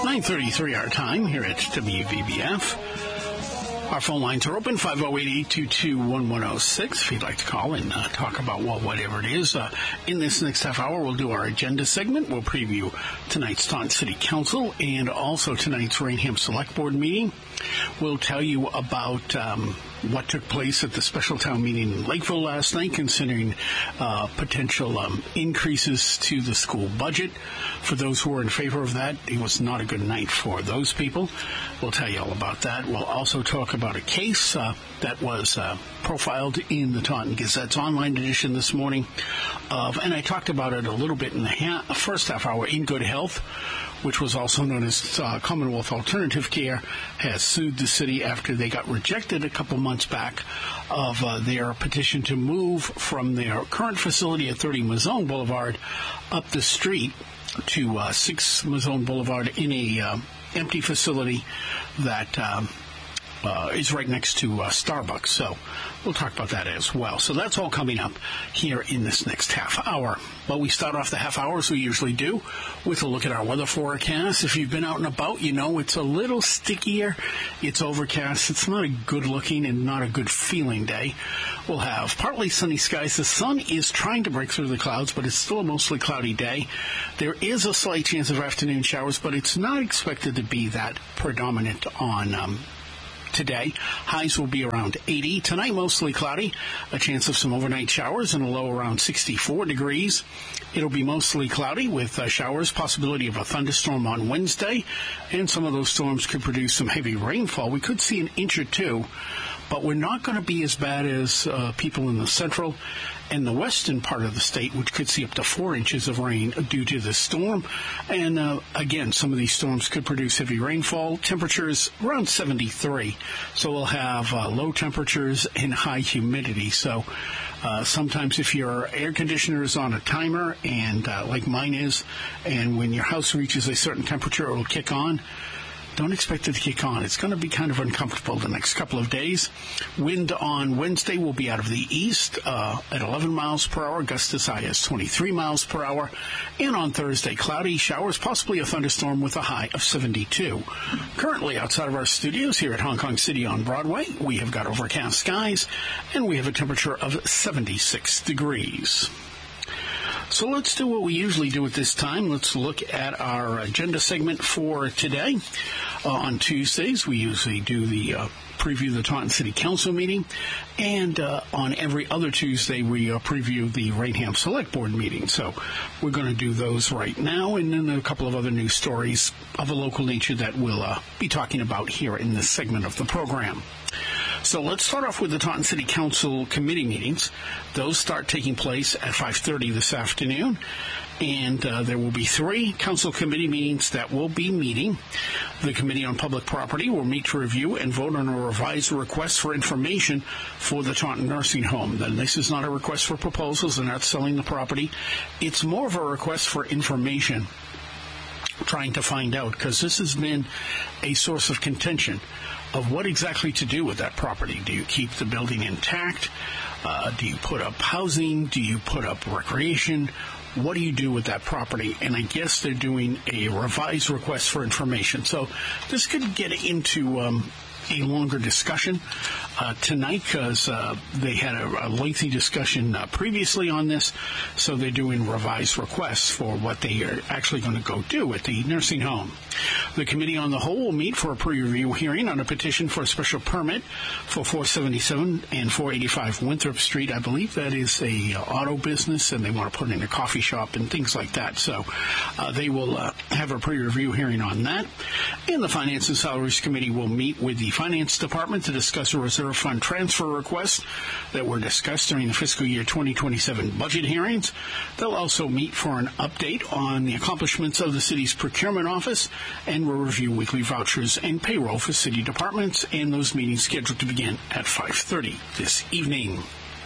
9:33 our time here at WVBF. Our phone lines are open, 508-822-1106, if you'd like to call and talk about, whatever it is. In this next half hour, we'll do our agenda segment. We'll preview tonight's Taunton City Council and also tonight's Rainham Select Board meeting. We'll tell you about what took place at the special town meeting in Lakeville last night, considering potential increases to the school budget. For those who are in favor of that, it was not a good night for those people. We'll tell you all about that. We'll also talk about a case that was profiled in the Taunton Gazette's online edition this morning. And I talked about it a little bit in the first half hour. In Good Health, which was also known as Commonwealth Alternative Care, has sued the city after they got rejected a couple months back of their petition to move from their current facility at 30 Mazone Boulevard up the street to 6 Mazone Boulevard in a empty facility that is right next to Starbucks. So we'll talk about that as well. So that's all coming up here in this next half hour. But we start off the half hour, as we usually do, with a look at our weather forecast. If you've been out and about, you know it's a little stickier. It's overcast. It's not a good-looking and not a good-feeling day. We'll have partly sunny skies. The sun is trying to break through the clouds, but it's still a mostly cloudy day. There is a slight chance of afternoon showers, but it's not expected to be that predominant on today. Highs will be around 80. Tonight, mostly cloudy. A chance of some overnight showers and a low around 64 degrees. It'll be mostly cloudy with showers, possibility of a thunderstorm on Wednesday. And some of those storms could produce some heavy rainfall. We could see an inch or two, but we're not going to be as bad as people in the central and the western part of the state, which could see up to 4 inches of rain due to the storm. And again, some of these storms could produce heavy rainfall. Temperatures around 73. So we'll have low temperatures and high humidity. So sometimes if your air conditioner is on a timer, and like mine is, and when your house reaches a certain temperature, it will kick on. Don't expect it to kick on. It's going to be kind of uncomfortable the next couple of days. Wind on Wednesday will be out of the east at 11 miles per hour. Gusts as high as 23 miles per hour. And on Thursday, cloudy showers, possibly a thunderstorm with a high of 72. Currently, outside of our studios here at Hong Kong City on Broadway, we have got overcast skies, and we have a temperature of 76 degrees. So let's do what we usually do at this time. Let's look at our agenda segment for today. On Tuesdays, we usually do the preview the Taunton City Council meeting, and on every other Tuesday, we preview the Rainham Select Board meeting. So we're going to do those right now, and then a couple of other news stories of a local nature that we'll be talking about here in this segment of the program. So let's start off with the Taunton City Council committee meetings. Those start taking place at 5:30 this afternoon, and there will be 3 council committee meetings that will be meeting. The Committee on Public Property will meet to review and vote on a revised request for information for the Taunton Nursing Home. Then this is not a request for proposals. They're not selling the property. It's more of a request for information, trying to find out, because this has been a source of contention of what exactly to do with that property. Do you keep the building intact? Do you put up housing? Do you put up recreation? What do you do with that property? And I guess they're doing a revised request for information. So this could get into a longer discussion tonight, because they had a lengthy discussion previously on this. So they're doing revised requests for what they are actually going to go do at the nursing home. The Committee on the Whole will meet for a pre-review hearing on a petition for a special permit for 477 and 485 Winthrop Street. I believe that is a auto business, and they want to put in a coffee shop and things like that. So they will have a pre-review hearing on that. And the Finance and Salaries Committee will meet with the Finance Department to discuss a reserve fund transfer request that were discussed during the fiscal year 2027 budget hearings. They'll also meet for an update on the accomplishments of the city's procurement office, and will review weekly vouchers and payroll for city departments, and those meetings scheduled to begin at 5:30 this evening.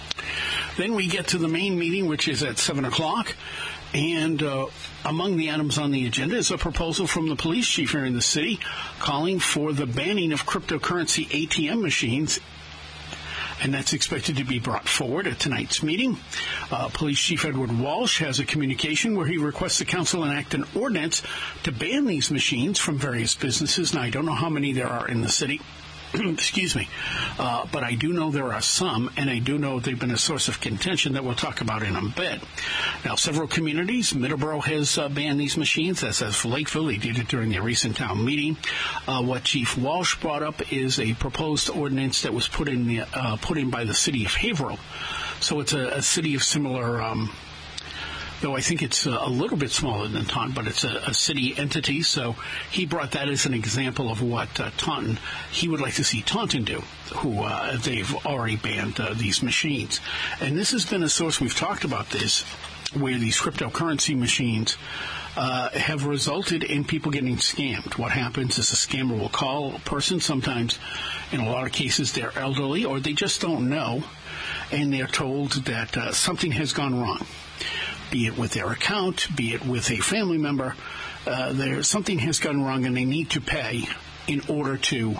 Then we get to the main meeting, which is at 7 o'clock. And among the items on the agenda is a proposal from the police chief here in the city calling for the banning of cryptocurrency ATM machines and that's expected to be brought forward at tonight's meeting. Police Chief Edward Walsh has a communication where he requests the council enact an ordinance to ban these machines from various businesses. Now, I don't know how many there are in the city. Excuse me. But I do know there are some, and I do know they've been a source of contention that we'll talk about in a bit. Now, several communities, Middleborough has banned these machines, as has Lakeville. They did it during their recent town meeting. What Chief Walsh brought up is a proposed ordinance that was put in by the city of Haverhill. So it's a city of similar though I think it's a little bit smaller than Taunton, but it's a city entity. So he brought that as an example of what Taunton, he would like to see Taunton do, who they've already banned these machines. And this has been a source, we've talked about this, where these cryptocurrency machines have resulted in people getting scammed. What happens is a scammer will call a person, sometimes in a lot of cases they're elderly or they just don't know, and they're told that something has gone wrong. Be it with their account, be it with a family member, something has gone wrong and they need to pay in order to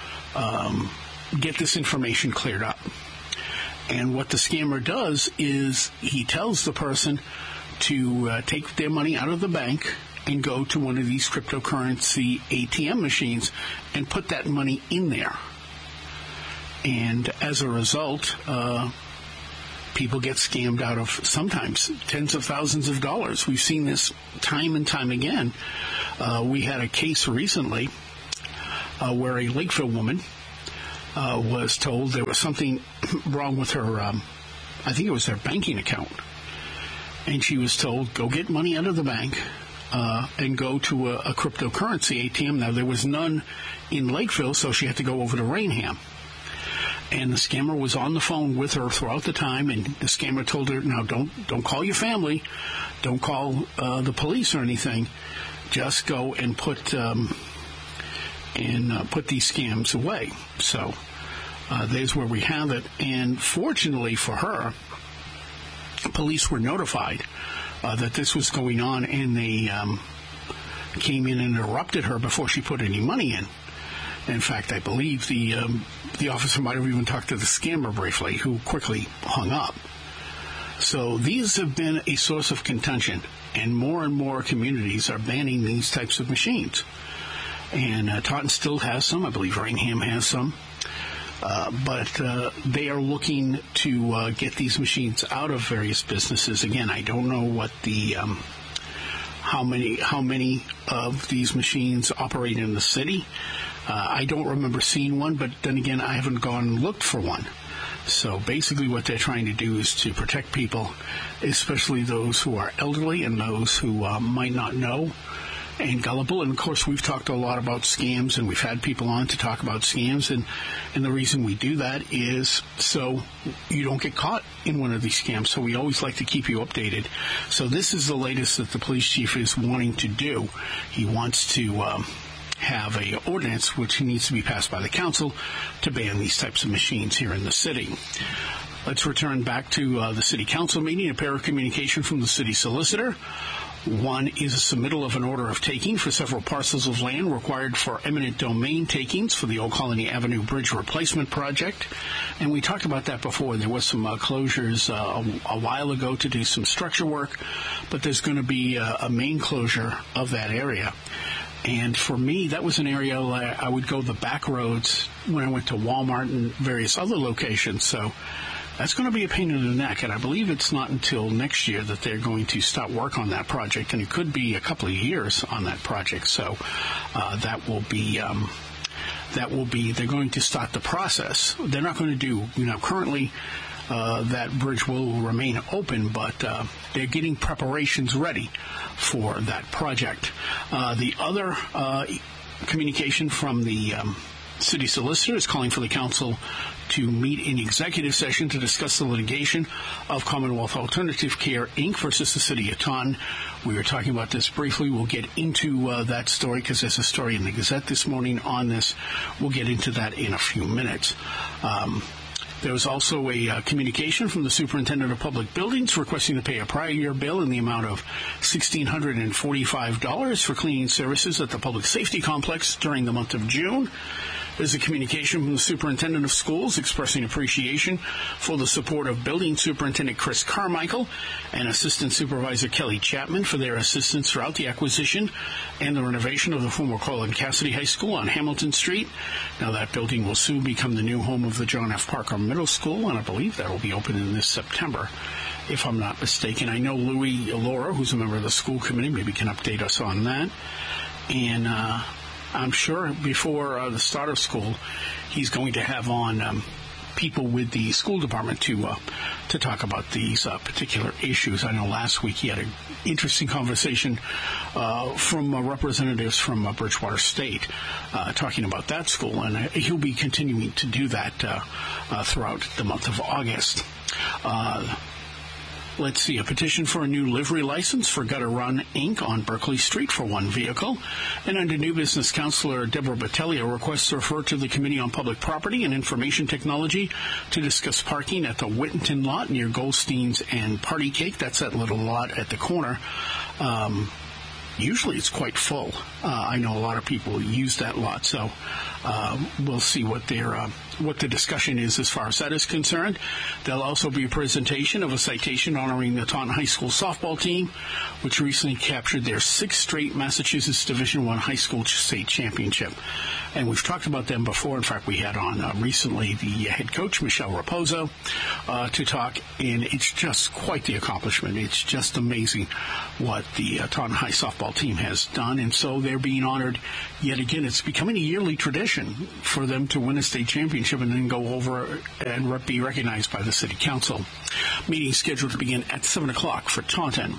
get this information cleared up. And what the scammer does is he tells the person to take their money out of the bank and go to one of these cryptocurrency ATM machines and put that money in there. And as a result, people get scammed out of sometimes tens of thousands of dollars. We've seen this time and time again. We had a case recently where a Lakeville woman was told there was something wrong with her, I think it was her banking account. And she was told, go get money out of the bank and go to a cryptocurrency ATM. Now, there was none in Lakeville, so she had to go over to Rainham. And the scammer was on the phone with her throughout the time, and the scammer told her, now don't call your family, don't call the police or anything, just go and put these scams away. So there's where we have it. And fortunately for her, police were notified that this was going on, and they came in and interrupted her before she put any money in. In fact, I believe the officer might have even talked to the scammer briefly, who quickly hung up. So these have been a source of contention, and more communities are banning these types of machines. And Taunton still has some. I believe Rainham has some. But they are looking to get these machines out of various businesses. Again, I don't know what the how many of these machines operate in the city. I don't remember seeing one, but then again, I haven't gone and looked for one. So basically what they're trying to do is to protect people, especially those who are elderly and those who might not know and gullible. And of course, we've talked a lot about scams, and we've had people on to talk about scams. And the reason we do that is so you don't get caught in one of these scams. So we always like to keep you updated. So this is the latest that the police chief is wanting to do. He wants to have a ordinance which needs to be passed by the council to ban these types of machines here in the city. Let's return back to the city council meeting. A pair of communication from the city solicitor. One is a submittal of an order of taking for several parcels of land required for eminent domain takings for the Old Colony Avenue Bridge Replacement Project. And we talked about that before. There was some closures a while ago to do some structure work, but there's going to be a main closure of that area. And for me, that was an area where I would go the back roads when I went to Walmart and various other locations. So that's going to be a pain in the neck. And I believe it's not until next year that they're going to start work on that project. And it could be a couple of years on that project. So that will be, they're going to start the process. They're not going to do, currently that bridge will remain open, but they're getting preparations ready for that project. The other communication from the city solicitor is calling for the council to meet in executive session to discuss the litigation of Commonwealth Alternative Care, Inc. versus the City of Taunton. We were talking about this briefly. We'll get into that story because there's a story in the Gazette this morning on this. We'll get into that in a few minutes. There was also a communication from the Superintendent of Public Buildings requesting to pay a prior year bill in the amount of $1,645 for cleaning services at the Public Safety Complex during the month of June. There's a communication from the superintendent of schools expressing appreciation for the support of Building Superintendent Chris Carmichael and Assistant Supervisor Kelly Chapman for their assistance throughout the acquisition and the renovation of the former Colin Cassidy High School on Hamilton Street. Now that building will soon become the new home of the John F. Parker Middle School, and I believe that will be opening this September, if I'm not mistaken. I know Louis Laura, who's a member of the school committee, maybe can update us on that. And I'm sure before the start of school, he's going to have on people with the school department to talk about these particular issues. I know last week he had an interesting conversation from representatives from Bridgewater State talking about that school, and he'll be continuing to do that throughout the month of August. Let's see, a petition for a new livery license for Gutter Run, Inc. on Berkeley Street for one vehicle. And under new business, Councilor Deborah Battaglia requests to refer to the Committee on Public Property and Information Technology to discuss parking at the Whittington lot near Goldstein's and Party Cake. That's that little lot at the corner. Usually it's quite full. I know a lot of people use that lot, so we'll see what the discussion is as far as that is concerned. There'll also be a presentation of a citation honoring the Taunton High School softball team, which recently captured their 6th straight Massachusetts Division I High School State Championship. And we've talked about them before. In fact, we had on recently the head coach, Michelle Raposo, to talk, and it's just quite the accomplishment. It's just amazing what the Taunton High softball team has done, and so they're being honored yet again. It's becoming a yearly tradition for them to win a state championship and then go over and be recognized by the City Council. Meeting scheduled to begin at 7 o'clock for Taunton.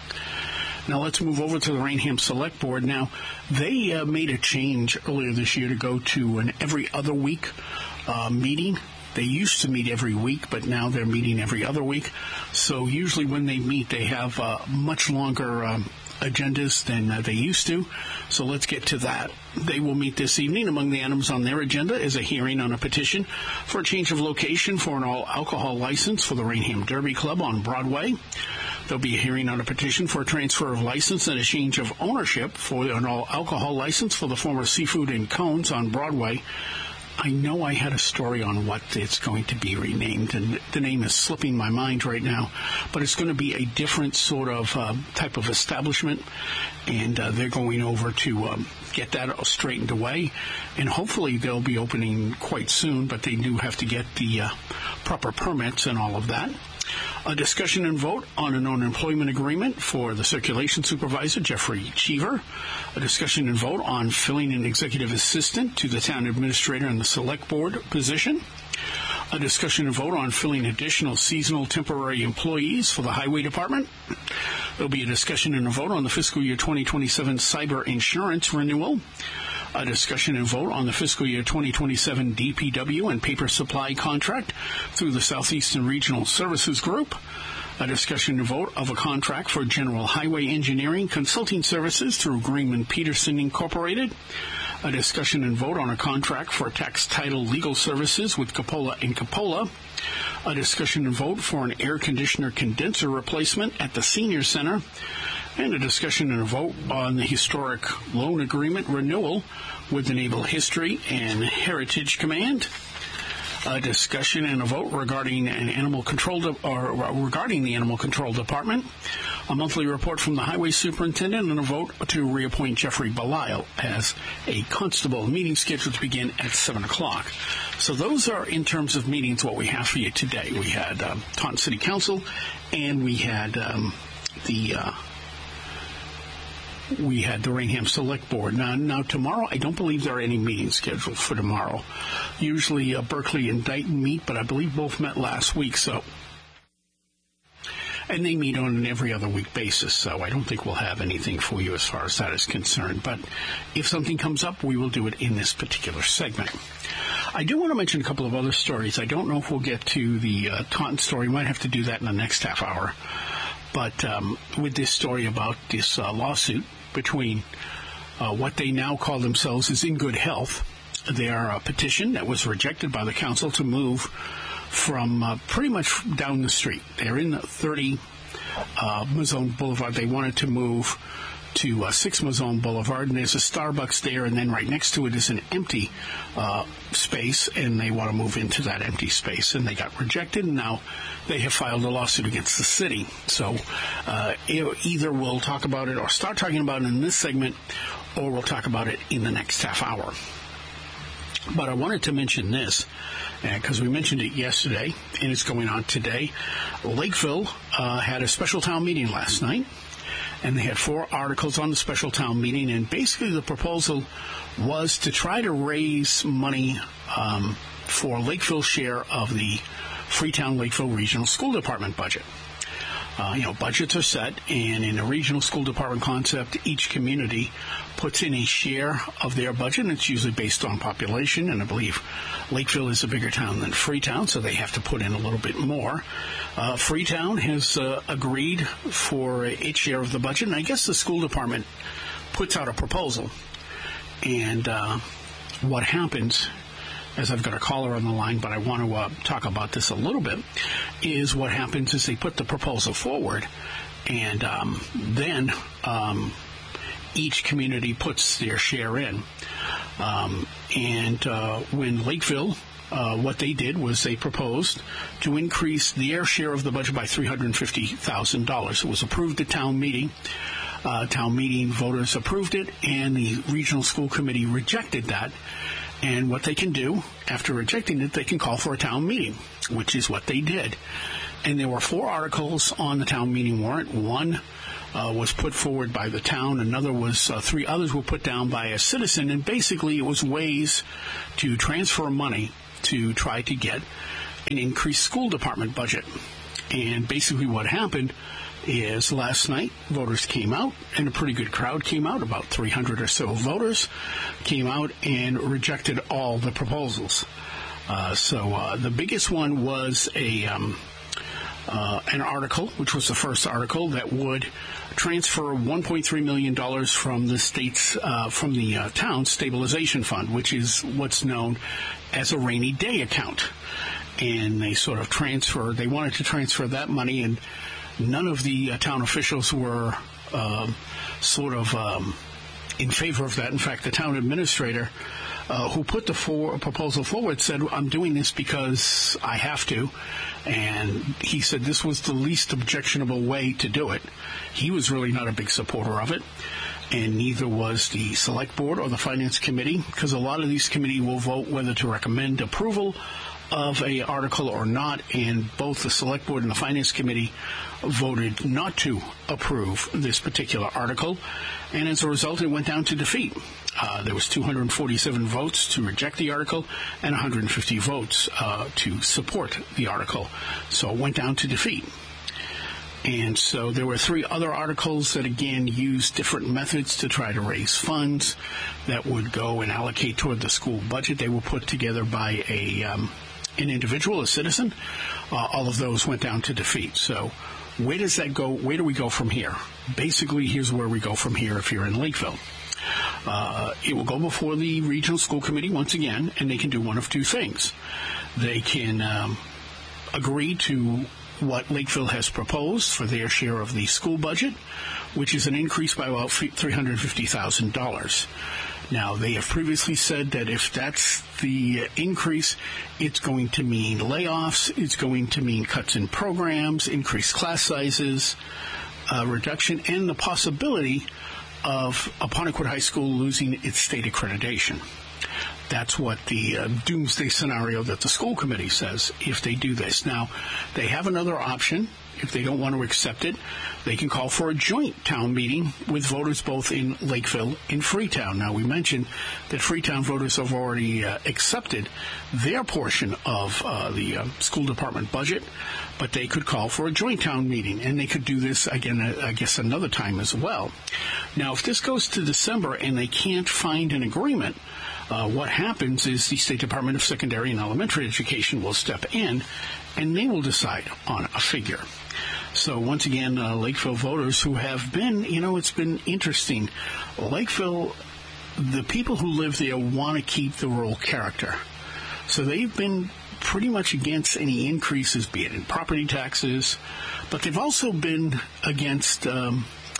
Now let's move over to the Rainham Select Board. Now, they made a change earlier this year to go to an every other week meeting. They used to meet every week, but now they're meeting every other week. So usually when they meet, they have much longer agendas than they used to. So let's get to that. They will meet this evening. Among the items on their agenda is a hearing on a petition for a change of location for an all-alcohol license for the Rainham Derby Club on Broadway. There'll be a hearing on a petition for a transfer of license and a change of ownership for an all-alcohol license for the former Seafood and Cones on Broadway. I know I had a story on what it's going to be renamed, and the name is slipping my mind right now, but it's going to be a different sort of type of establishment, and they're going over to get that straightened away, and hopefully they'll be opening quite soon, but they do have to get the proper permits and all of that. A discussion and vote on an employment agreement for the circulation supervisor, Jeffrey Cheever. A discussion and vote on filling an executive assistant to the town administrator and the select board position. A discussion and vote on filling additional seasonal temporary employees for the highway department. There'll be a discussion and a vote on the fiscal year 2027 cyber insurance renewal. A discussion and vote on the fiscal year 2027 DPW and paper supply contract through the Southeastern Regional Services Group. A discussion and vote of a contract for general highway engineering consulting services through Greenman Peterson Incorporated. A discussion and vote on a contract for tax title legal services with Coppola & Coppola. A discussion and vote for an air conditioner condenser replacement at the Senior Center. And a discussion and a vote on the historic loan agreement renewal with the Naval History and Heritage Command. A discussion and a vote regarding an animal control regarding the Animal Control Department. A monthly report from the Highway Superintendent, and a vote to reappoint Jeffrey Belisle as a constable. Meeting scheduled to begin at 7 o'clock. So those are, in terms of meetings, what we have for you today. We had Taunton City Council, and we had the Rainham Select Board. Now tomorrow, I don't believe there are any meetings scheduled for tomorrow. Usually Berkeley and Dighton meet, but I believe both met last week, and they meet on an every other week basis, so I don't think we'll have anything for you as far as that is concerned. But if something comes up, we will do it in this particular segment. I do want to mention a couple of other stories. I don't know if we'll get to the Taunton story. We might have to do that in the next half hour. But with this story about this lawsuit between what they now call themselves as In Good Health, their petition that was rejected by the council to move from pretty much down the street. They're in 30 Mazone Boulevard. They wanted to move to 6 Mazon Boulevard, and there's a Starbucks there, and then right next to it is an empty space, and they want to move into that empty space, and they got rejected, and now they have filed a lawsuit against the city. So either we'll talk about it or start talking about it in this segment, or we'll talk about it in the next half hour. But I wanted to mention this, because we mentioned it yesterday, and it's going on today. Lakeville had a special town meeting last night, and they had 4 articles on the special town meeting, and basically the proposal was to try to raise money for Lakeville's share of the Freetown-Lakeville Regional School Department budget. Budgets are set, and in a regional school department concept, each community puts in a share of their budget, and it's usually based on population, and I believe Lakeville is a bigger town than Freetown, so they have to put in a little bit more. Freetown has agreed for its share of the budget, and I guess the school department puts out a proposal, and what happens, as I've got a caller on the line, but I want to talk about this a little bit, is what happens is they put the proposal forward, and then each community puts their share in. When Lakeville, what they did was they proposed to increase their share of the budget by $350,000. It was approved at town meeting. Town meeting voters approved it, and the regional school committee rejected that. And what they can do, after rejecting it, they can call for a town meeting, which is what they did. And there were 4 articles on the town meeting warrant. One was put forward by the town. Another was 3 others were put down by a citizen. And basically, it was ways to transfer money to try to get an increased school department budget. And basically what happened is last night, voters came out, and a pretty good crowd came out. About 300 or so voters came out and rejected all the proposals. So the biggest one was an article, which was the first article, that would transfer $1.3 million from the state's, from the town's stabilization fund, which is what's known as a rainy day account. And they sort of they wanted to transfer that money, and none of the town officials were in favor of that. In fact, the town administrator who put the proposal forward said, I'm doing this because I have to. And he said this was the least objectionable way to do it. He was really not a big supporter of it. And neither was the select board or the finance committee, because a lot of these committees will vote whether to recommend approval of a article or not, and both the select board and the finance committee voted not to approve this particular article, and as a result it went down to defeat. There was 247 votes to reject the article and 150 votes to support the article, so it went down to defeat. And so there were 3 other articles that, again, used different methods to try to raise funds that would go and allocate toward the school budget. They were put together by an individual, a citizen. All of those went down to defeat. So where does that go? Where do we go from here? Basically, here's where we go from here if you're in Lakeville. It will go before the regional school committee once again, and they can do one of 2 things. They can agree to what Lakeville has proposed for their share of the school budget, which is an increase by about $350,000. Now, they have previously said that if that's the increase, it's going to mean layoffs, it's going to mean cuts in programs, increased class sizes, reduction, and the possibility of Apponequet High School losing its state accreditation. That's what the doomsday scenario that the school committee says if they do this. Now, they have another option. If they don't want to accept it, they can call for a joint town meeting with voters both in Lakeville and Freetown. Now, we mentioned that Freetown voters have already accepted their portion of the school department budget, but they could call for a joint town meeting, and they could do this again, I guess, another time as well. Now, if this goes to December and they can't find an agreement, what happens is the State Department of Secondary and Elementary Education will step in, and they will decide on a figure. So once again, Lakeville voters who have been, it's been interesting. Lakeville, the people who live there want to keep the rural character. So they've been pretty much against any increases, be it in property taxes, but they've also been against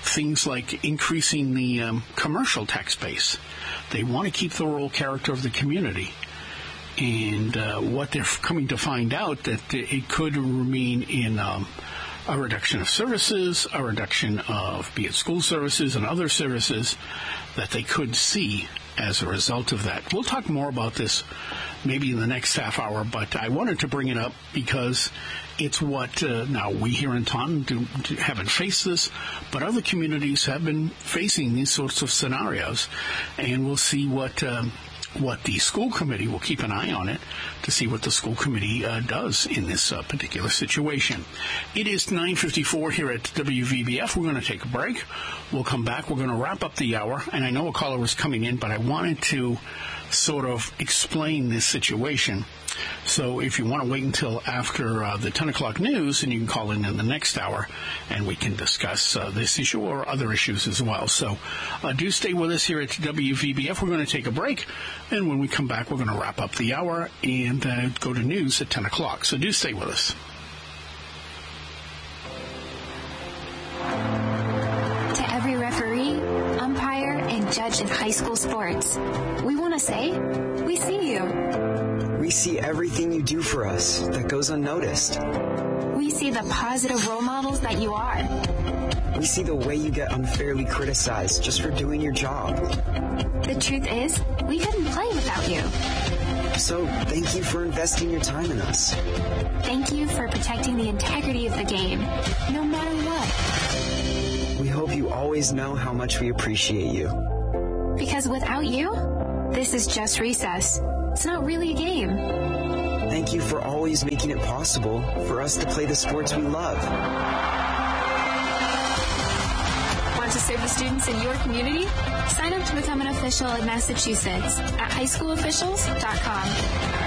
things like increasing the commercial tax base. They want to keep the rural character of the community. And what they're coming to find out, that it could remain in a reduction of services, a reduction of, be it school services and other services, that they could see as a result of that. We'll talk more about this maybe in the next half hour, but I wanted to bring it up because it's what, now we here in Taunton haven't faced this, but other communities have been facing these sorts of scenarios, and we'll see what the school committee, will keep an eye on it to see what the school committee does in this particular situation. It is 9:54 here at WVBF. We're going to take a break. We'll come back. We're going to wrap up the hour. And I know a caller was coming in, but I wanted to sort of explain this situation. So if you want to wait until after the 10 o'clock news, and you can call in the next hour, and we can discuss this issue or other issues as well. So do stay with us here at WVBF. We're going to take a break, and when we come back, we're going to wrap up the hour and go to news at 10 o'clock. So do stay with us. To every referee, umpire, and judge in high school sports, we want to say, we see you. We see everything you do for us that goes unnoticed. We see the positive role models that you are. We see the way you get unfairly criticized just for doing your job. The truth is, we couldn't play without you. So thank you for investing your time in us. Thank you for protecting the integrity of the game, no matter what. We hope you always know how much we appreciate you. Because without you, this is just recess. It's not really a game. Thank you for always making it possible for us to play the sports we love. Want to serve the students in your community? Sign up to become an official in Massachusetts at highschoolofficials.com.